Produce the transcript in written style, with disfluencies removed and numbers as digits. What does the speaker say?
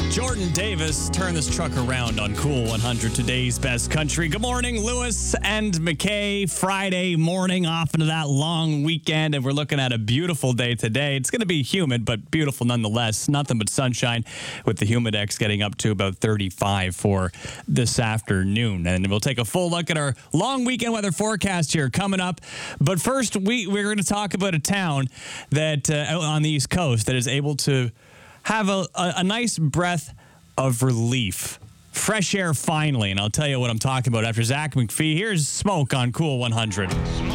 Jordan Davis, turn this truck around on Cool 100, today's best country. Good morning, Lewis and McKay. Friday morning, off into that long weekend, and we're looking at a beautiful day today. It's going to be humid, but beautiful nonetheless. Nothing but sunshine, with the humidex getting up to about 35 for this afternoon. And we'll take a full look at our long weekend weather forecast here coming up. But first, we're going to talk about a town that out on the East Coast that is able to have a nice breath of relief. Fresh air finally, and I'll tell you what I'm talking about after Zach McPhee. Here's Smoke on Cool 100.